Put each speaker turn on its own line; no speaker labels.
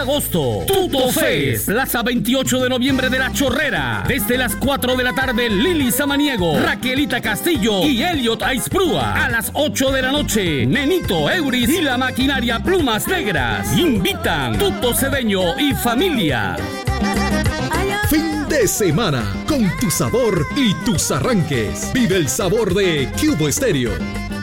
agosto. Tuto Fest, Plaza 28 de noviembre de La Chorrera. Desde las 4 de la tarde, Lili Samaniego, Raquelita Castillo y Elliot Aizprúa. A las 8 de la noche, Nenito, Euris y la maquinaria Plumas Negras. Invitan Tuto Cedeño y familia.
Fin de semana con tu sabor y tus arranques. Vive el sabor de Cubo Estéreo.